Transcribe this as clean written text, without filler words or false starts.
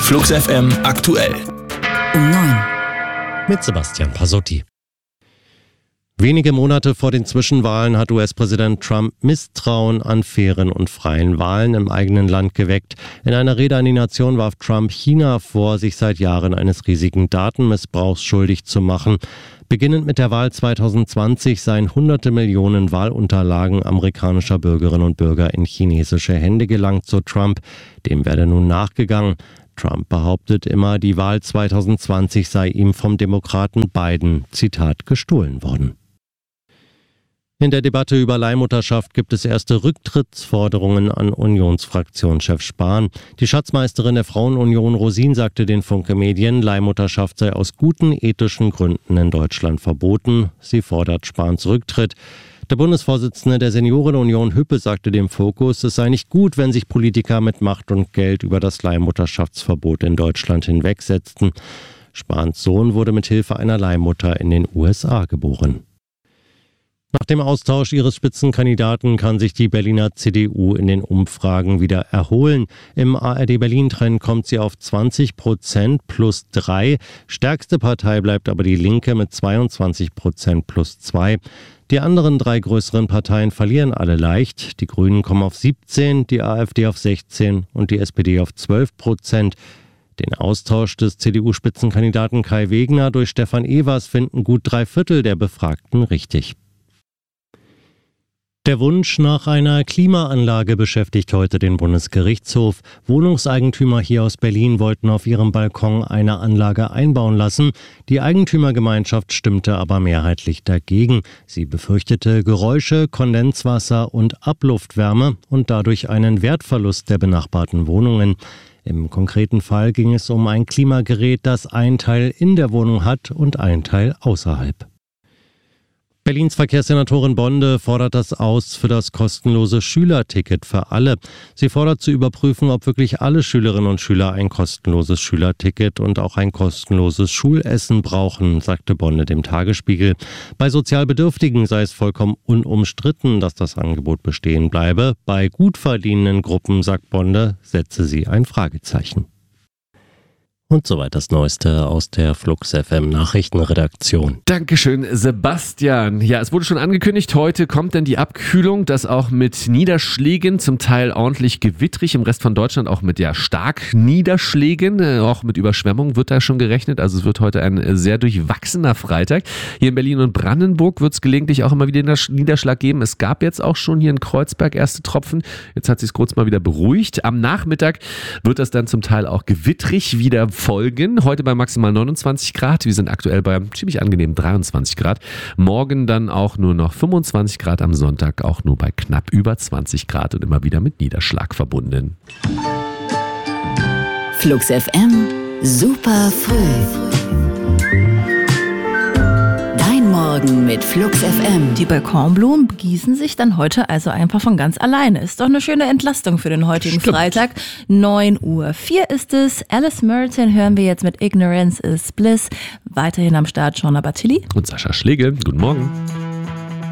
Flux FM aktuell. Um 9. Mit Sebastian Pasotti. Wenige Monate vor den Zwischenwahlen hat US-Präsident Trump Misstrauen an fairen und freien Wahlen im eigenen Land geweckt. In einer Rede an die Nation warf Trump China vor, sich seit Jahren eines riesigen Datenmissbrauchs schuldig zu machen. Beginnend mit der Wahl 2020 seien hunderte Millionen Wahlunterlagen amerikanischer Bürgerinnen und Bürger in chinesische Hände gelangt, so Trump. Dem werde nun nachgegangen. Trump behauptet immer, die Wahl 2020 sei ihm vom Demokraten Biden, Zitat, gestohlen worden. In der Debatte über Leihmutterschaft gibt es erste Rücktrittsforderungen an Unionsfraktionschef Spahn. Die Schatzmeisterin der Frauenunion Rosin sagte den Funke Medien, Leihmutterschaft sei aus guten ethischen Gründen in Deutschland verboten. Sie fordert Spahns Rücktritt. Der Bundesvorsitzende der Seniorenunion Hüppe sagte dem Fokus, es sei nicht gut, wenn sich Politiker mit Macht und Geld über das Leihmutterschaftsverbot in Deutschland hinwegsetzten. Spahns Sohn wurde mit Hilfe einer Leihmutter in den USA geboren. Nach dem Austausch ihres Spitzenkandidaten kann sich die Berliner CDU in den Umfragen wieder erholen. Im ARD-Berlin-Trend kommt sie auf 20% plus 3. Stärkste Partei bleibt aber die Linke mit 22% plus 2. Die anderen drei größeren Parteien verlieren alle leicht. Die Grünen kommen auf 17, die AfD auf 16 und die SPD auf 12%. Den Austausch des CDU-Spitzenkandidaten Kai Wegner durch Stefan Evers finden gut 3/4 der Befragten richtig. Der Wunsch nach einer Klimaanlage beschäftigt heute den Bundesgerichtshof. Wohnungseigentümer hier aus Berlin wollten auf ihrem Balkon eine Anlage einbauen lassen. Die Eigentümergemeinschaft stimmte aber mehrheitlich dagegen. Sie befürchtete Geräusche, Kondenswasser und Abluftwärme und dadurch einen Wertverlust der benachbarten Wohnungen. Im konkreten Fall ging es um ein Klimagerät, das einen Teil in der Wohnung hat und einen Teil außerhalb. Berlins Verkehrssenatorin Bonde fordert das aus für das kostenlose Schülerticket für alle. Sie fordert zu überprüfen, ob wirklich alle Schülerinnen und Schüler ein kostenloses Schülerticket und auch ein kostenloses Schulessen brauchen, sagte Bonde dem Tagesspiegel. Bei sozial Bedürftigen sei es vollkommen unumstritten, dass das Angebot bestehen bleibe. Bei gut verdienenden Gruppen, sagt Bonde, setze sie ein Fragezeichen. Und soweit das Neueste aus der Flux FM Nachrichtenredaktion. Dankeschön, Sebastian. Ja, es wurde schon angekündigt, heute kommt dann die Abkühlung, das auch mit Niederschlägen, zum Teil ordentlich gewittrig, im Rest von Deutschland auch mit Starkniederschlägen, auch mit Überschwemmungen wird da schon gerechnet. Also es wird heute ein sehr durchwachsener Freitag. Hier in Berlin und Brandenburg wird es gelegentlich auch immer wieder Niederschlag geben. Es gab jetzt auch schon hier in Kreuzberg erste Tropfen. Jetzt hat sich es kurz mal wieder beruhigt. Am Nachmittag wird das dann zum Teil auch gewittrig wieder folgen. Heute bei maximal 29 Grad. Wir sind aktuell bei ziemlich angenehmen 23 Grad. Morgen dann auch nur noch 25 Grad. Am Sonntag auch nur bei knapp über 20 Grad und immer wieder mit Niederschlag verbunden. Flux FM, super früh. Morgen mit Flux FM. Die Balkonblumen begießen sich dann heute also einfach von ganz alleine. Ist doch eine schöne Entlastung für den heutigen Freitag. 9:04 Uhr ist es. Alice Merton hören wir jetzt mit Ignorance is Bliss. Weiterhin am Start Shauna Batili und Sascha Schlegel. Guten Morgen.